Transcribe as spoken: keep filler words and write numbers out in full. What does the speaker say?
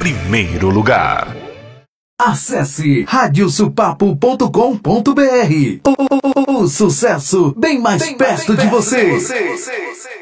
primeiro lugar. Acesse rádio supapo ponto com ponto br. O, o, o, o sucesso bem mais, bem perto, mais perto de você. De você.